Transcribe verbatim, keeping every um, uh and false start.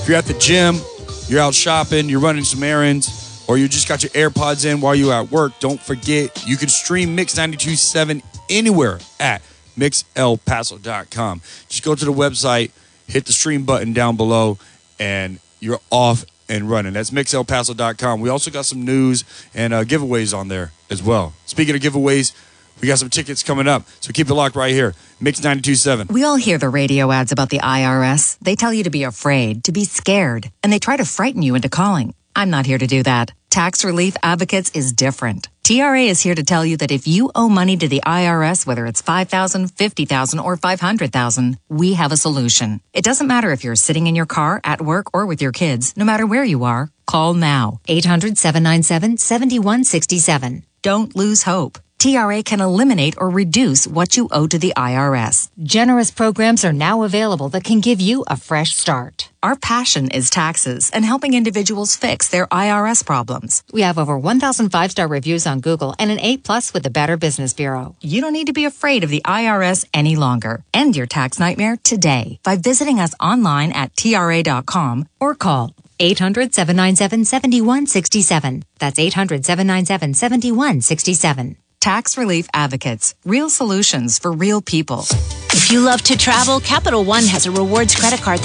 If you're at the gym, you're out shopping, you're running some errands, or you just got your AirPods in while you're at work, don't forget you can stream Mix ninety-two point seven anywhere at mix el paso dot com. Just go to the website, hit the stream button down below, and you're off and running. That's mix el paso dot com. We also got some news and uh, giveaways on there as well. Speaking of giveaways, we got some tickets coming up, so keep it locked right here. Mix ninety-two point seven. We all hear the radio ads about the I R S. They tell you to be afraid, to be scared, and they try to frighten you into calling. I'm not here to do that. Tax Relief Advocates is different. T R A is here to tell you that if you owe money to the I R S, whether it's five thousand dollars, fifty thousand dollars, or five hundred thousand dollars, we have a solution. It doesn't matter if you're sitting in your car, at work, or with your kids. No matter where you are, call now. eight hundred, seven nine seven, seven one six seven. Don't lose hope. T R A can eliminate or reduce what you owe to the I R S. Generous programs are now available that can give you a fresh start. Our passion is taxes and helping individuals fix their I R S problems. We have over one thousand five-star reviews on Google and an A plus with the Better Business Bureau. You don't need to be afraid of the I R S any longer. End your tax nightmare today by visiting us online at T R A dot com or call eight hundred, seven nine seven, seven one six seven. That's eight hundred, seven nine seven, seven one six seven. Tax Relief Advocates. Real solutions for real people. If you love to travel, Capital One has a rewards credit card